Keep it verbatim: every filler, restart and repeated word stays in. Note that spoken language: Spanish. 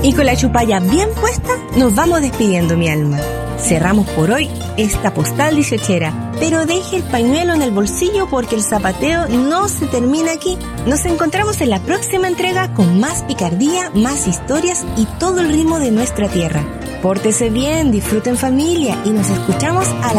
Y con la chupalla bien puesta, nos vamos despidiendo, mi alma. Cerramos por hoy esta postal dieciochera, pero deje el pañuelo en el bolsillo porque el zapateo no se termina aquí. Nos encontramos en la próxima entrega con más picardía, más historias y todo el ritmo de nuestra tierra. Pórtese bien, disfruten familia y nos escuchamos a la